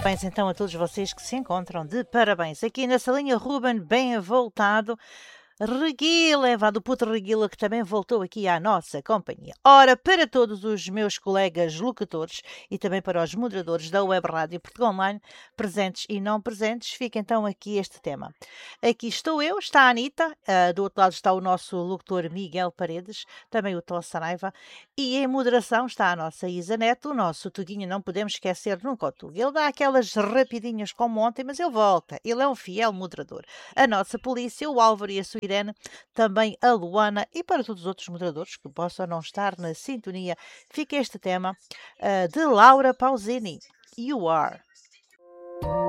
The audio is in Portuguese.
Parabéns então a todos vocês que se encontram de parabéns. Aqui na salinha, Ruben, bem voltado. Reguila, Evandro Puto Reguila, que também voltou aqui à nossa companhia. Ora, para todos os meus colegas locutores e também para os moderadores da Web Rádio Portugal Online, presentes e não presentes, fica então aqui este tema. Aqui estou eu, está a Anitta, do outro lado está o nosso locutor Miguel Paredes, também o Tom Saraiva, e em moderação está a nossa Isa Neto, o nosso Tuguinho, não podemos esquecer nunca o Tuga. Ele dá aquelas rapidinhas como ontem, mas ele volta, ele é um fiel moderador. A nossa polícia, o Álvaro e a sua Irene, também a Luana e para todos os outros moderadores que possam não estar na sintonia, fica este tema de Laura Pausini. You Are.